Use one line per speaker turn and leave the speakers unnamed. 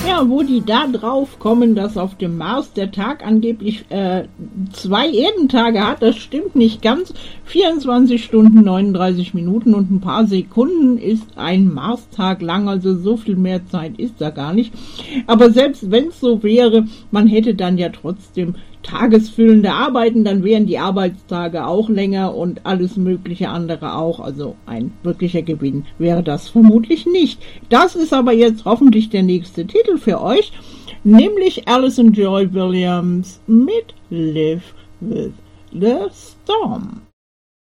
Ja, wo die da drauf kommen, dass auf dem Mars der Tag angeblich 2 Erdentage hat, das stimmt nicht ganz. 24 Stunden, 39 Minuten und ein paar Sekunden ist ein Marstag lang, also so viel mehr Zeit ist da gar nicht. Aber selbst wenn es so wäre, man hätte dann ja trotzdem tagesfüllende Arbeiten, dann wären die Arbeitstage auch länger und alles mögliche andere auch. Also ein wirklicher Gewinn wäre das vermutlich nicht. Das ist aber jetzt hoffentlich der nächste Titel für euch, nämlich Alison Joy Williams mit Live with the Storm.